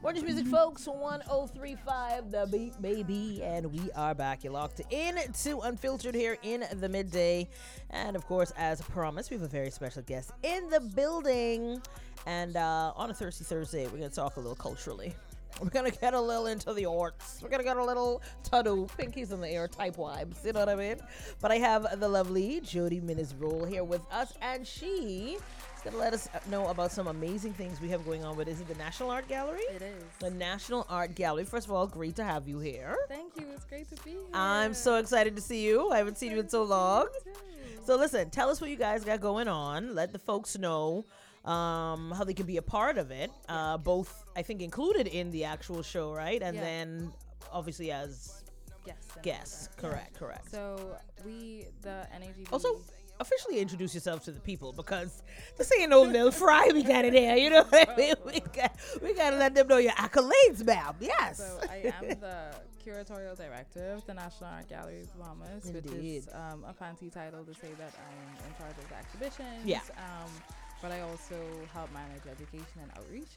Orange Music, folks, 1035 The Beat, baby. And we are back. You're locked in to Unfiltered here in the midday. And of course, as promised, we have a very special guest in the building. And on a Thirsty Thursday, we're going to talk a little culturally. We're going to get a little into the arts. We're going to get a little Tadu, pinkies in the air type vibes. You know what I mean? But I have the lovely Jody Minisrule here with us. And she is going to let us know about some amazing things we have going on with, is it the National Art Gallery? It is. The National Art Gallery. First of all, great to have you here. Thank you. It's great to be here. I'm so excited to see you. I haven't seen you in so long. So listen, tell us what you guys got going on. Let the folks know how they can be a part of it. Both, I think, included in the actual show, right? And then obviously as guests. Correct. So we, the NAGB. Also, officially introduce yourself to the people, because this ain't no little fry we got in there, you know what I mean? We got to let them know your accolades, ma'am. Yes. So I am the curatorial director of the National Art Gallery of Bahamas, which is a fancy title to say that I'm in charge of the exhibitions. Yeah. But I also help manage education and outreach.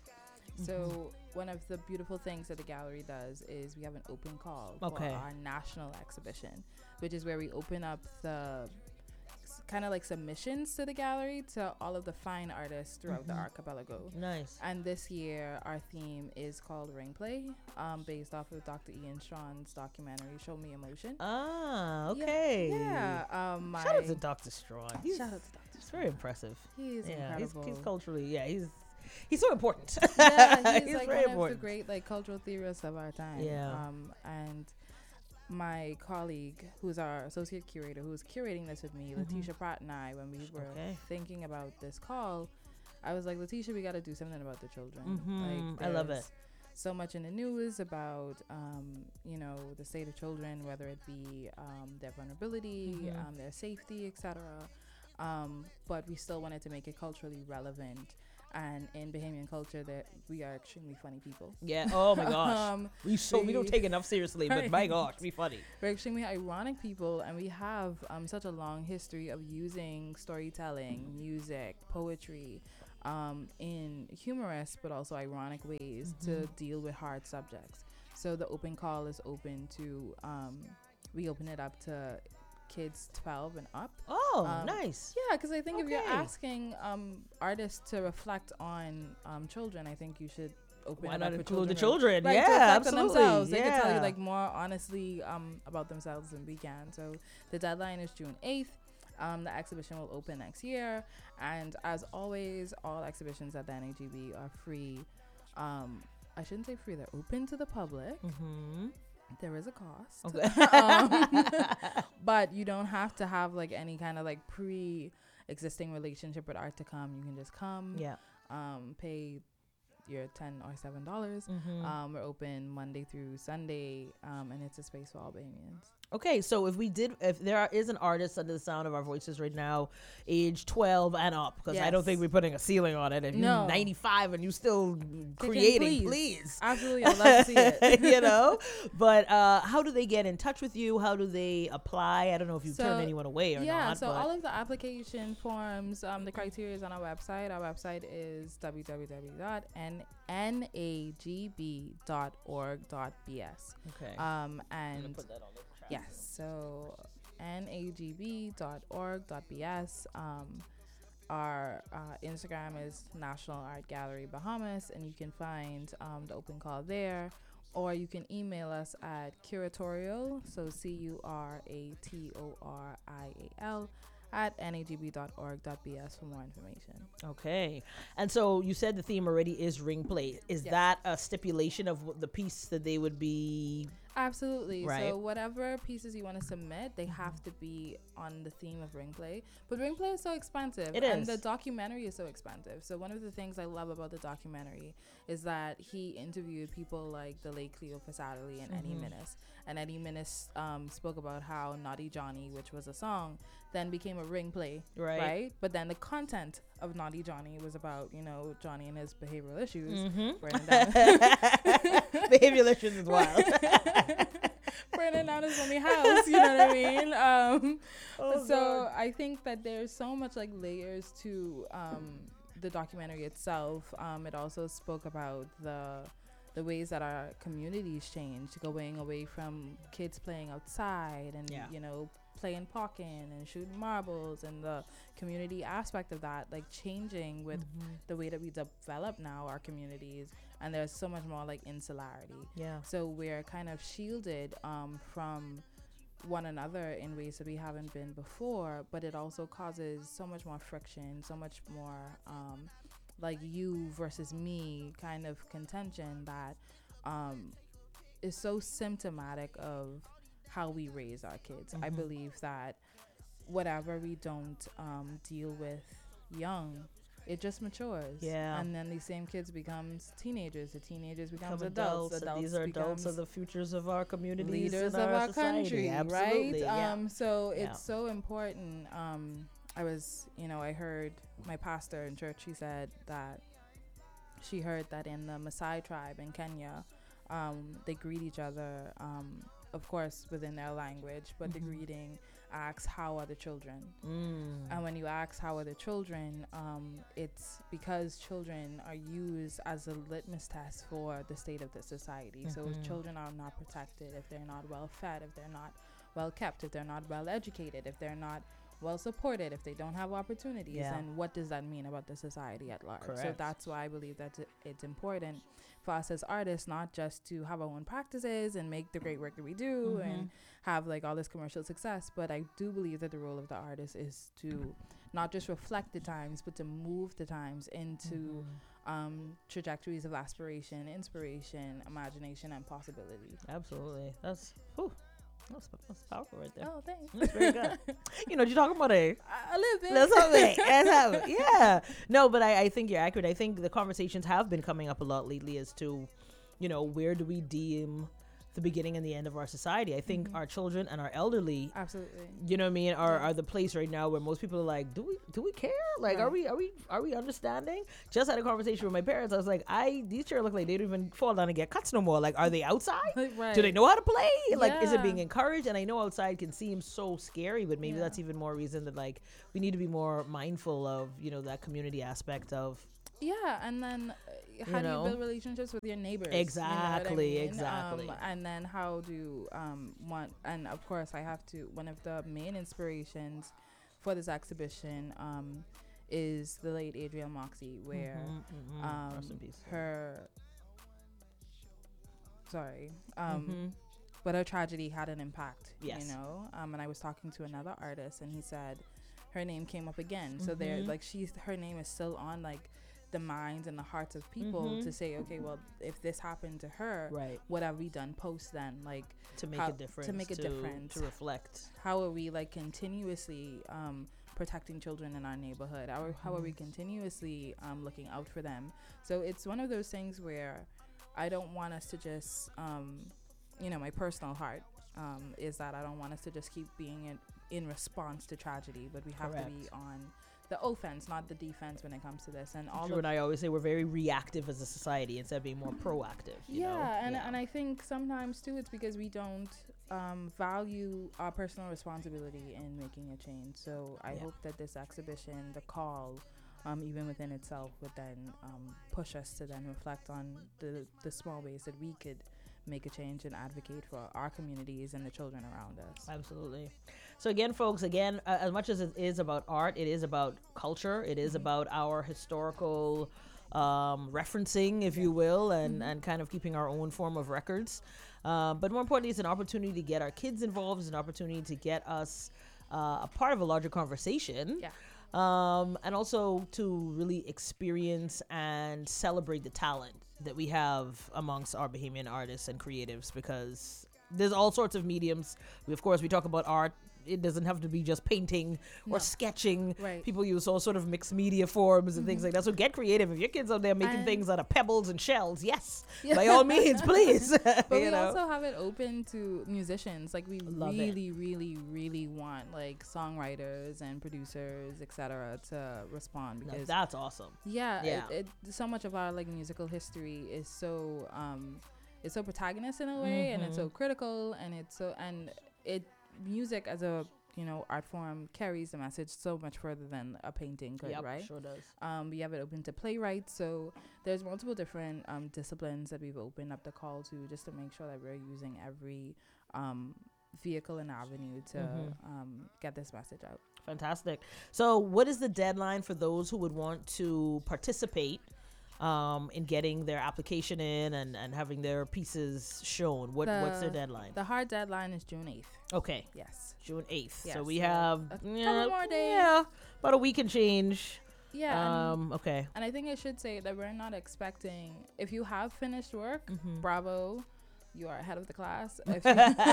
So one of the beautiful things that the gallery does is we have an open call for our national exhibition, which is where we open up the kind of like submissions to the gallery to all of the fine artists throughout the archipelago. Nice. And this year our theme is called Ring Play, based off of Dr. Ian Strawn's documentary Show Me Emotion. Ah, okay. Yeah. Shout out to Dr. Strawn. Shout out to Dr. He's very impressive. He's incredible. He's culturally, he's so important. Yeah, he's like very one important. of the great like cultural theorists of our time. Yeah. And my colleague, who's our associate curator, who's curating this with me, Letitia Pratt, and I, when we were thinking about this call, I was like, Letitia, we got to do something about the children. Like, I love it. So much in the news about, the state of children, whether it be their vulnerability, their safety, etc. But we still wanted to make it culturally relevant. And in Bahamian culture, that we are extremely funny people. Yeah. Oh my gosh. We don't take enough seriously, but my gosh, we funny. We're extremely ironic people, and we have such a long history of using storytelling, music, poetry, in humorous but also ironic ways to deal with hard subjects. So the open call is open to, we open it up to kids 12 and up. Oh, nice. Yeah, because I think if you're asking artists to reflect on children, I think you should open Why it not up include the to children? right, Yeah, to reflect absolutely. on themselves. They can tell you Yeah. like more honestly about themselves than we can. So the deadline is June 8th. The exhibition will open next year, and as always, all exhibitions at the NAGB are free. I shouldn't say free; they're open to the public. There is a cost, but you don't have to have like any kind of like pre-existing relationship with art to come. You can just come, pay your $10 or $7. We're open Monday through Sunday, and it's a space for all Bahamians. Okay, so if there is an artist under the sound of our voices right now, age 12 and up, because I don't think we're putting a ceiling on it. If you're 95 and you still creating, please. Absolutely, I'd love to see it. But how do they get in touch with you? How do they apply? I don't know if you turn anyone away or not. Yeah, so all of the application forms, the criteria is on our website. Our website is www.nagb.org.bs. Okay. And put that on the chat. yes, so nagb.org.bs. Our Instagram is National Art Gallery Bahamas, and you can find the open call there, or you can email us at curatorial, so CURATORIAL at nagb.org.bs for more information. Okay. And so you said the theme already is ring play. Is that a stipulation of the piece that they would be? Absolutely. Right. So whatever pieces you want to submit, they have to be on the theme of ring play. But ring play is so expensive. It is. And the documentary is so expensive. So one of the things I love about the documentary is that he interviewed people like the late Cleo Fasadali and Eddie Minnis. And Eddie Minnis spoke about how Naughty Johnny, which was a song, then became a ring play. Right? But then the content of Naughty Johnny was about, Johnny and his behavioral issues. Burning down. Behavioral issues as well. Burning down his only house, you know what I mean? God. I think that there's so much like layers to the documentary itself. It also spoke about the the ways that our communities changed, going away from kids playing outside and playing pocket and shooting marbles, and the community aspect of that like changing with the way that we develop now our communities, and there's so much more like insularity. So we're kind of shielded from one another in ways that we haven't been before, but it also causes so much more friction, so much more like you versus me kind of contention that is so symptomatic of how we raise our kids. I believe that whatever we don't deal with young, it just matures. And then these same kids becomes teenagers. The teenagers becomes adults. These are adults are the futures of our communities, leaders of our society. country, Absolutely. right? So it's so important. I heard my pastor in church, he said that she heard that in the Maasai tribe in Kenya, they greet each other, of course, within their language, but the greeting asks, how are the children? And when you ask how are the children, it's because children are used as a litmus test for the state of the society. So if children are not protected, if they're not well fed, if they're not well kept, if they're not well educated, if they're not well supported, if they don't have opportunities, and what does that mean about the society at large? So that's why I believe that it's important for us as artists not just to have our own practices and make the great work that we do and have like all this commercial success, but I do believe that the role of the artist is to not just reflect the times, but to move the times into trajectories of aspiration, inspiration, imagination, and possibility. Absolutely. That's powerful right there. Oh, thanks. That's very good. You're talking about a little bit. Let's have it. Yeah. No, but I think you're accurate. I think the conversations have been coming up a lot lately as to, where do we deem the beginning and the end of our society. I think our children and our elderly, absolutely, you know what I mean, are the place right now where most people are like, do we care? Like, are we understanding? Just had a conversation with my parents. I was like, these children look like they don't even fall down and get cuts no more. Like, are they outside? Right. Do they know how to play? Like, is it being encouraged? And I know outside can seem so scary, but maybe that's even more reason that like we need to be more mindful of that community aspect of. Yeah, and then how do you build relationships with your neighbors? Exactly, exactly. And then how do and of course I have to, one of the main inspirations for this exhibition is the late Adrienne Moxie, where but her tragedy had an impact. And I was talking to another artist, and he said her name came up again. So there, like, her name is still on like the minds and the hearts of people to say, okay, well, if this happened to her, what have we done post then? Like, to make a difference, to reflect. How are we like continuously protecting children in our neighborhood? How are we continuously looking out for them? So it's one of those things where I don't want us to just, my personal heart is that I don't want us to just keep being in response to tragedy, but we have to be on the offense, not the defense, when it comes to this. And Drew and I always say we're very reactive as a society instead of being more proactive. And I think sometimes too it's because we don't value our personal responsibility in making a change. So I hope that this exhibition, the call, even within itself, would then push us to then reflect on the small ways that we could make a change and advocate for our communities and the children around us. Absolutely. So again, folks, as much as it is about art, it is about culture. It is about our historical referencing, if you will, and kind of keeping our own form of records. But more importantly, it's an opportunity to get our kids involved. It's an opportunity to get us a part of a larger conversation. And also to really experience and celebrate the talent that we have amongst our Bahamian artists and creatives, because there's all sorts of mediums. We talk about art. It doesn't have to be just painting or sketching. People use all sort of mixed media forms and things like that. So get creative. If your kids out there making things out of pebbles and shells, by all means, please. But we also have it open to musicians. Like, we really, really, really want like songwriters and producers, etc., to respond, because that's awesome. So much of our like musical history is so protagonist in a way, and it's so critical, and music as a art form carries the message so much further than a painting could, Yep, right? sure does. We have it open to playwrights, so there's multiple different disciplines that we've opened up the call to, just to make sure that we're using every vehicle and avenue to get this message out. Fantastic. So what is the deadline for those who would want to participate in getting their application in and having their pieces shown? What's their deadline? The hard deadline is June 8th. Okay. Yes. June 8th. Yes, So we so have a couple more days. Yeah, about a week and change. Yeah. Okay. And I think I should say that we're not expecting, if you have finished work, Mm-hmm. bravo, you are ahead of the class. If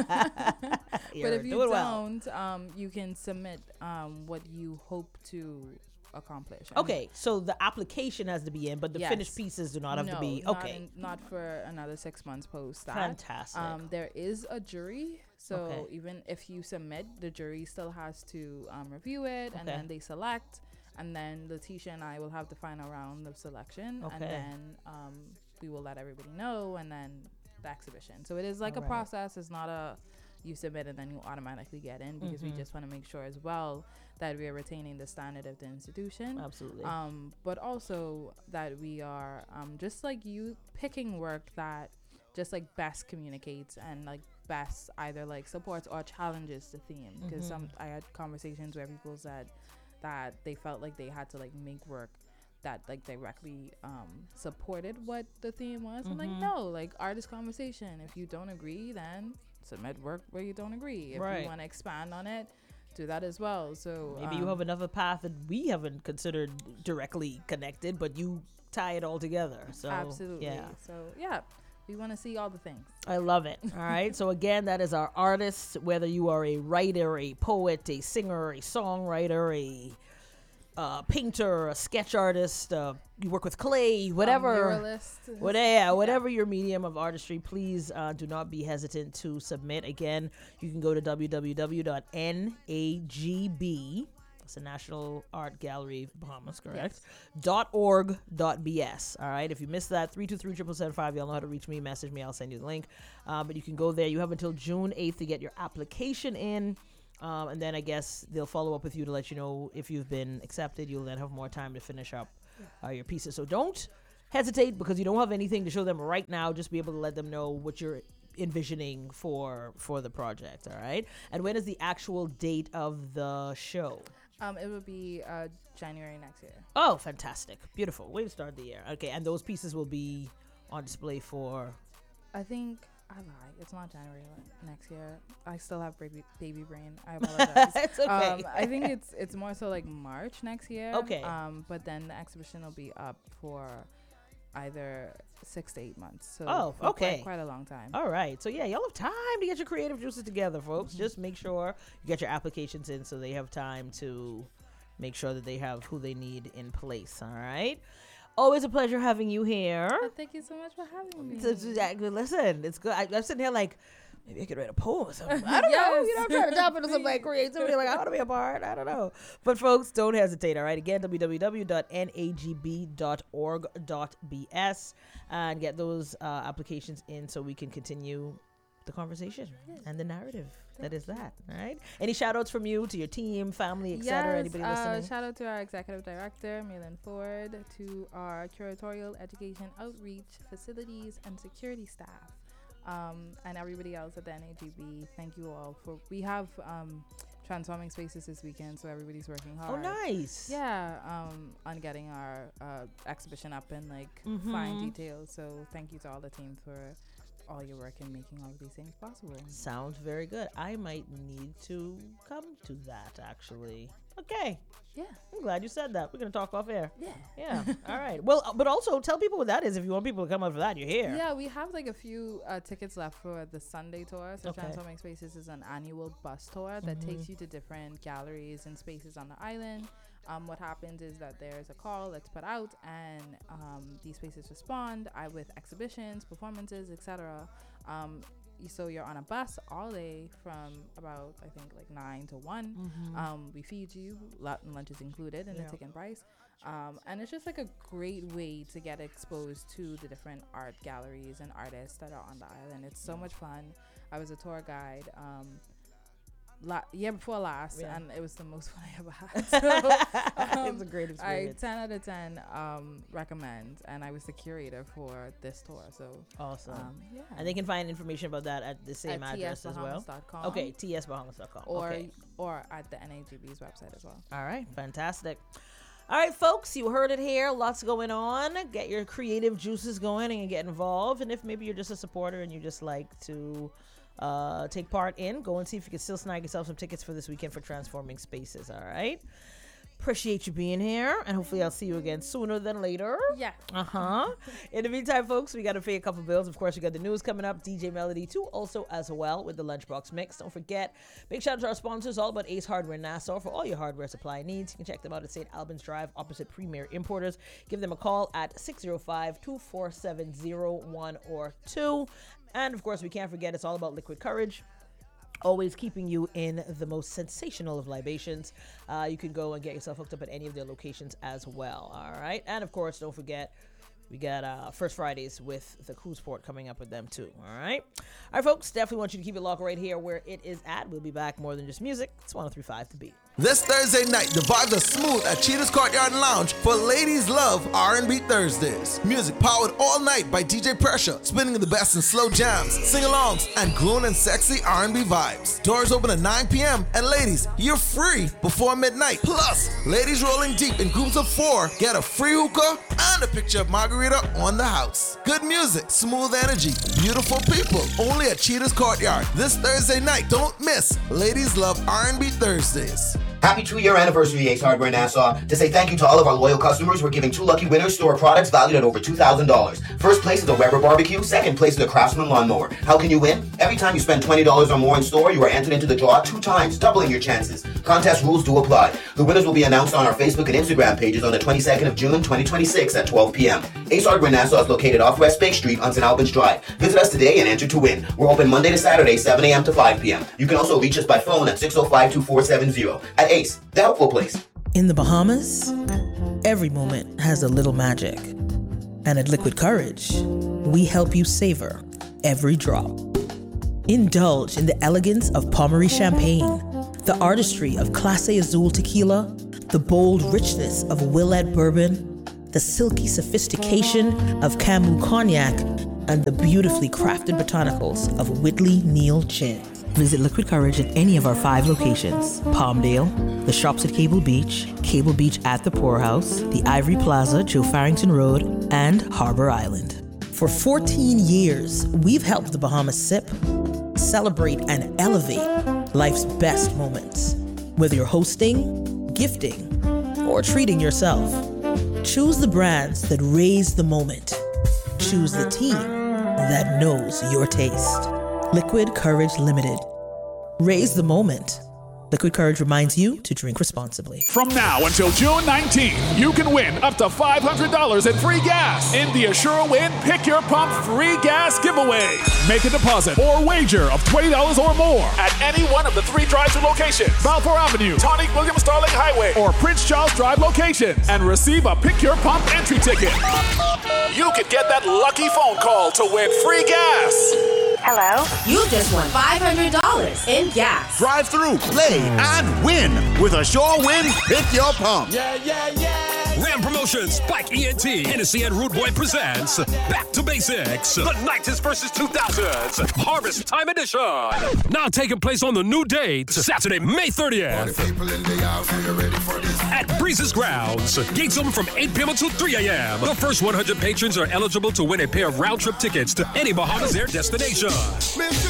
you, but if you don't, you can submit what you hope to accomplish. Okay, so the application has to be in, but the Yes. finished pieces do not have to be. not Okay. not for another 6 months post that. Fantastic. There is a jury, so Okay. even if you submit, the jury still has to review it, and Okay. then they select, and then Letitia and I will have the final round of selection, and Okay. then we will let everybody know, and then the exhibition. So it is like a Alright. process. It's not a you submit and then you automatically get in, because we Mhm. just want to make sure as well that we are retaining the standard of the institution. Absolutely. But also that we are just like you picking work that just like best communicates and like best either like supports or challenges the theme, because I had conversations where people said that they felt like they had to like make work that like directly supported what the theme was. I'm like, no, like art is conversation. If you don't agree, then submit work where you don't agree. If Right. you want to expand on it, do that as well. So Maybe you have another path that we haven't considered directly connected, but you tie it all together. So absolutely. yeah. So yeah, we want to see all the things. I love it. All right. So again, that is our artists, whether you are a writer, a poet, a singer, a songwriter, a painter, a sketch artist, you work with clay, whatever. Muralist. Whatever your medium of artistry, please do not be hesitant to submit. Again, you can go to www.nagb, that's the National Art Gallery Bahamas, correct? .org.bs. All right. If you missed that, 323-775, y'all know how to reach me. Message me. I'll send you the link. But you can go there. You have until June 8th to get your application in. And then I guess they'll follow up with you to let you know if you've been accepted. You'll then have more time to finish up your pieces. So don't hesitate, because you don't have anything to show them right now. Just be able to let them know what you're envisioning for the project. All right. And when is the actual date of the show? It will be January next year. Oh, fantastic. Beautiful. Way to start the year. Okay. And those pieces will be on display for... I think I lie. It's not January next year. I still have baby brain. I apologize. It's okay. I think it's more so like March next year. Okay. But then the exhibition will be up for either 6 to 8 months. So Oh, for okay. quite a long time. All right. So, yeah, y'all have time to get your creative juices together, folks. Just make sure you get your applications in so they have time to make sure that they have who they need in place. All right. Always a pleasure having you here. Thank you so much for having me. Listen, it's good. I'm sitting here like, maybe I could write a poem or something. I don't know. You know, I'm trying to tap into some like creativity. Like, I want to be a part. I don't know. But folks, don't hesitate. All right. Again, www.nagb.org.bs and get those applications in so we can continue the conversation and the narrative. That is that. All right. Any shout outs from you to your team, family, etc.? Anybody listening? Shout out to our executive director, Malin Ford, to our curatorial, education, outreach, facilities, and security staff. And everybody else at the NAGB, thank you all for. We have transforming spaces this weekend, so everybody's working hard. Oh, nice. Yeah, on getting our exhibition up in like fine details. So thank you to all the team for all your work in making all of these things possible. Sounds very good. I might need to come to that actually. Okay. Yeah. I'm glad you said that. We're going to talk off air. Yeah. Yeah. All right. Well, but also tell people what that is if you want people to come out for that. You're here. Yeah, we have like a few tickets left for the Sunday tour. So Okay. Transforming Spaces is an annual bus tour that takes you to different galleries and spaces on the island. What happens is that there's a call that's put out, and these spaces respond with exhibitions, performances, etc. So you're on a bus all day from about, I think, like 9 to 1. We feed you, lunch is included in the ticket price. And it's just like a great way to get exposed to the different art galleries and artists that are on the island. It's so much fun. I was a tour guide year before last, Yeah. and it was the most fun I ever had. So, It was a great experience. 10 out of 10 recommend, and I was the curator for this tour. So Awesome. yeah. And they can find information about that at the same At address as well. tsbahamas.com. Okay, tsbahamas.com. Or Okay. or at the NAGB's website as well. All right, fantastic. All right, folks, you heard it here. Lots going on. Get your creative juices going and get involved. And if maybe you're just a supporter and you just like to take part in, go and see if you can still snag yourself some tickets for this weekend for Transforming Spaces. All right. Appreciate you being here, and hopefully I'll see you again sooner than later. Yeah. In the meantime, folks, we got to pay a couple bills. Of course, we got the news coming up. DJ Melody too, also as well with the Lunchbox Mix. Don't forget, big shout out to our sponsors, all about Ace Hardware Nassau for all your hardware supply needs. You can check them out at St. Albans Drive, opposite Premier Importers. Give them a call at 605-247-01 or 2. And of course, we can't forget, it's all about Liquid Courage. Always keeping you in the most sensational of libations. You can go and get yourself hooked up at any of their locations as well. All right. And of course, don't forget, we got First Fridays with the Cruise Port coming up with them too. All right. All right, folks. Definitely want you to keep it locked right here where it is at. We'll be back. More than just music. It's 103.5 The Beat. This Thursday night, the vibes are smooth at Cheetah's Courtyard Lounge for Ladies Love R&B Thursdays. Music powered all night by DJ Pressure, spinning the best in slow jams, sing-alongs, and grown and sexy R&B vibes. Doors open at 9 p.m. and ladies, you're free before midnight. Plus, ladies rolling deep in groups of 4 get a free hookah and a picture of margarita on the house. Good music, smooth energy, beautiful people. Only at Cheetah's Courtyard this Thursday night. Don't miss Ladies Love R&B Thursdays. Happy 2-year anniversary, Ace Hardware Nassau. To say thank you to all of our loyal customers, we're giving 2 lucky winners store products valued at over $2,000. First place is a Weber barbecue. Second place is a Craftsman lawnmower. How can you win? Every time you spend $20 or more in store, you are entered into the draw 2 times, doubling your chances. Contest rules do apply. The winners will be announced on our Facebook and Instagram pages on the 22nd of June, 2026 at 12 p.m. Ace Hardware Nassau is located off West Bay Street on St. Albans Drive. Visit us today and enter to win. We're open Monday to Saturday, 7 a.m. to 5 p.m. You can also reach us by phone at 605-2470. At Ace, the helpful place. In the Bahamas, every moment has a little magic. And at Liquid Courage, we help you savor every drop. Indulge in the elegance of Pommery Champagne, the artistry of Clase Azul Tequila, the bold richness of Willett Bourbon, the silky sophistication of Camus Cognac, and the beautifully crafted botanicals of Whitley Neal Gin. Visit Liquid Courage at any of our 5 locations: Palmdale, the shops at Cable Beach at the Poorhouse, the Ivory Plaza, Joe Farrington Road, and Harbor Island. For 14 years, we've helped the Bahamas sip, celebrate, and elevate life's best moments. Whether you're hosting, gifting, or treating yourself, choose the brands that raise the moment. Choose the team that knows your taste. Liquid Courage Limited. Raise the moment. Liquid Courage reminds you to drink responsibly. From now until June 19th, you can win up to $500 in free gas in the Assure Win Pick Your Pump free gas giveaway. Make a deposit or wager of $20 or more at any one of the 3 drive-thru locations: Balfour Avenue, Tonic William Starling Highway, or Prince Charles Drive locations, and receive a Pick Your Pump entry ticket. You could get that lucky phone call to win free gas. Hello? You just won $500 in gas. Drive through, play, and win with Assure Win Pick Your Pump. Ram Promotions, Spike ENT, Hennessy and Rude Boy presents Back to Basics, the 90s versus 2000s, Harvest Time Edition. Now taking place on the new date, Saturday, May 30th. At Breezes Grounds. Gates open from 8 p.m. until 3 a.m. The first 100 patrons are eligible to win a pair of round-trip tickets to any Bahamas Air destination.